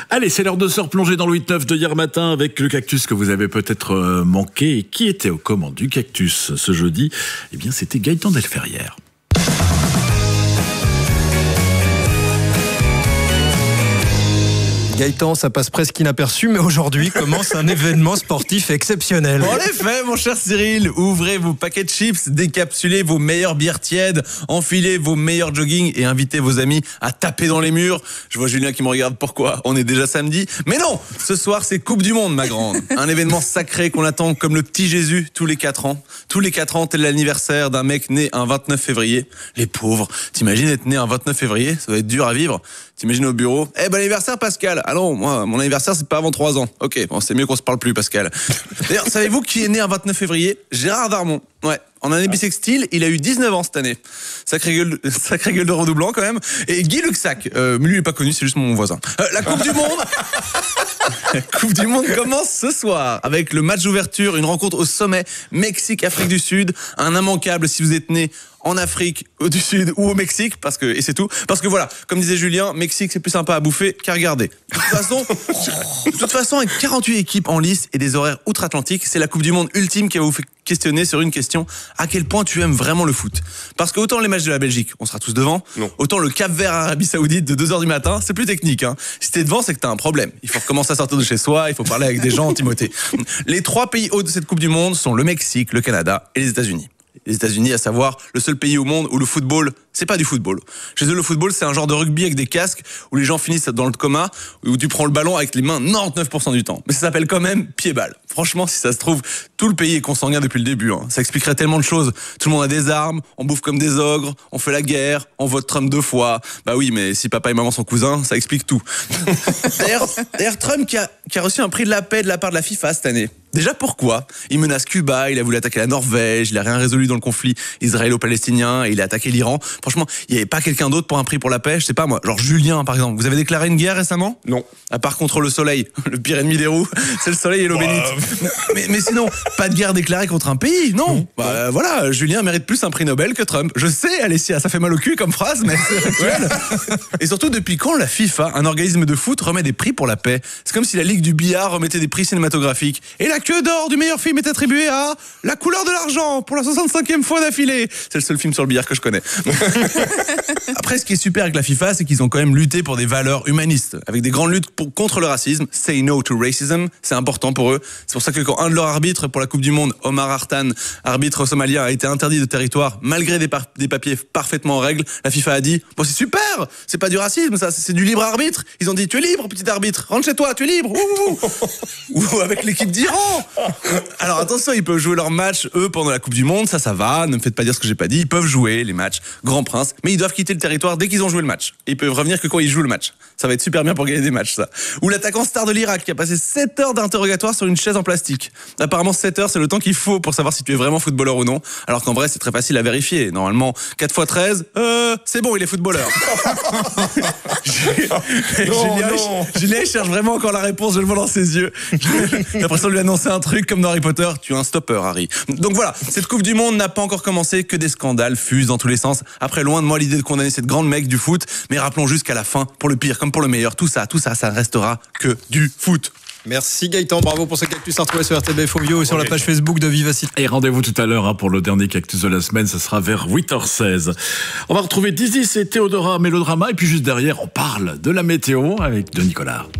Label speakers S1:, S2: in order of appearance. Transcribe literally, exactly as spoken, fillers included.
S1: Allez, c'est l'heure de se replonger dans le huit neuf de hier matin avec le cactus que vous avez peut-être manqué. Et qui était aux commandes du cactus ce jeudi? Eh bien, c'était Gaëtan Delferrière.
S2: Gaëtan, ça passe presque inaperçu, mais aujourd'hui commence un événement sportif exceptionnel.
S3: En effet, mon cher Cyril, ouvrez vos paquets de chips, décapsulez vos meilleures bières tièdes, enfilez vos meilleurs jogging et invitez vos amis à taper dans les murs. Je vois Julien qui me regarde, pourquoi? On est déjà samedi. Mais non, ce soir c'est Coupe du Monde, ma grande. Un événement sacré qu'on attend comme le petit Jésus tous les quatre ans. Tous les quatre ans, tel l'anniversaire d'un mec né un vingt-neuf février. Les pauvres, t'imagines être né un vingt-neuf février? Ça doit être dur à vivre. T'imagines au bureau, eh ben anniversaire Pascal. Ah non, moi, mon anniversaire c'est pas avant trois ans. Ok, bon c'est mieux qu'on se parle plus Pascal. D'ailleurs, savez-vous qui est né un vingt-neuf février? Gérard Darmon. Ouais, en année bissextile, il a eu dix-neuf ans cette année. Sacré gueule, sacré gueule de redoublant quand même. Et Guy Luxac, euh, mais lui il est pas connu, c'est juste mon voisin. Euh, la Coupe du Monde La Coupe du Monde commence ce soir avec le match d'ouverture, une rencontre au sommet, Mexique-Afrique du Sud, un immanquable si vous êtes né en Afrique, au du Sud ou au Mexique, parce que, et c'est tout. Parce que voilà, comme disait Julien, Mexique c'est plus sympa à bouffer qu'à regarder. De toute façon, de toute façon, avec quarante-huit équipes en lice et des horaires outre-Atlantique, c'est la Coupe du Monde ultime qui va vous faire questionner sur une question: à quel point tu aimes vraiment le foot? Parce que autant les matchs de la Belgique, on sera tous devant, non. Autant le Cap-Vert Arabie Saoudite de deux heures du matin, c'est plus technique, hein. Si t'es devant, c'est que t'as un problème. Il faut recommencer à sortir de chez soi, il faut parler avec des gens, Timothée. Les trois pays hauts de cette Coupe du Monde sont le Mexique, le Canada et les États-Unis. Les États-Unis, à savoir le seul pays au monde où le football, c'est pas du football. Chez eux, le football, c'est un genre de rugby avec des casques où les gens finissent dans le coma, où tu prends le ballon avec les mains quatre-vingt-dix-neuf pour cent du temps. Mais ça s'appelle quand même pied-balle. Franchement, si ça se trouve, tout le pays est consanguin depuis le début, hein. Ça expliquerait tellement de choses. Tout le monde a des armes, on bouffe comme des ogres, on fait la guerre, on vote Trump deux fois. Bah oui, mais si papa et maman sont cousins, ça explique tout. D'ailleurs, d'ailleurs Trump qui a, qui a reçu un prix de la paix de la part de la FIFA cette année. Déjà pourquoi? Il menace Cuba, il a voulu attaquer la Norvège, il a rien résolu dans le conflit israélo-palestinien et il a attaqué l'Iran. Franchement, il n'y avait pas quelqu'un d'autre pour un prix pour la paix, je sais pas moi, genre Julien par exemple. Vous avez déclaré une guerre récemment?
S4: Non.
S3: À part contre le soleil, le pire ennemi des roues, c'est le soleil et l'eau bénite. Mais, mais sinon, pas de guerre déclarée contre un pays, non. Mmh. Bah euh, voilà, Julien mérite plus un prix Nobel que Trump. Je sais, Alessia, ça fait mal au cul comme phrase, mais c'est actuel. Et surtout, depuis quand la FIFA, un organisme de foot, remet des prix pour la paix? C'est comme si la Ligue du billard remettait des prix cinématographiques. Et la queue d'or du meilleur film est attribuée à La couleur de l'argent pour la soixante-cinquième fois d'affilée. C'est le seul film sur le billard que je connais. Après, ce qui est super avec la FIFA, c'est qu'ils ont quand même lutté pour des valeurs humanistes, avec des grandes luttes pour, contre le racisme. Say no to racism, c'est important pour eux. C'est pour ça que quand un de leurs arbitres pour la Coupe du Monde, Omar Artan, arbitre somalien, a été interdit de territoire malgré des, par- des papiers parfaitement en règle, la FIFA a dit bon, c'est super, c'est pas du racisme, ça, c'est du libre arbitre. Ils ont dit tu es libre, petit arbitre, rentre chez toi, tu es libre. Ouh. Ou avec l'équipe d'Iran. Alors attention, ils peuvent jouer leur match eux pendant la Coupe du Monde, ça ça va, ne me faites pas dire ce que j'ai pas dit. Ils peuvent jouer les matchs Grand Prince, mais ils doivent quitter le territoire dès qu'ils ont joué le match. Et ils peuvent revenir que quand ils jouent le match. Ça va être super bien pour gagner des matchs, ça. Ou l'attaquant star de l'Irak qui a passé sept heures d'interrogatoire sur une chaise en plastique. Apparemment sept heures c'est le temps qu'il faut pour savoir si tu es vraiment footballeur ou non, alors qu'en vrai c'est très facile à vérifier. Normalement quatre fois treize, euh, c'est bon, il est footballeur. Julien, Julien cherche vraiment encore la réponse, je le vois dans ses yeux. J'ai l'impression de lui annoncer un truc comme dans Harry Potter, tu es un stopper Harry. Donc voilà, cette Coupe du Monde n'a pas encore commencé, que des scandales fusent dans tous les sens. Après, loin de moi l'idée de condamner cette grande mec du foot, mais rappelons juste qu'à la fin, pour le pire comme pour le meilleur, tout ça, tout ça, ça restera que du foot.
S2: Merci Gaëtan, bravo pour ce cactus à retrouver sur R T B F Ovio et sur la page Facebook de Vivacité.
S1: Et rendez-vous tout à l'heure hein, pour le dernier cactus de la semaine, ce sera vers huit heures seize. On va retrouver Dizzy et Théodora Mélodrama et puis juste derrière on parle de la météo avec Denis Collard.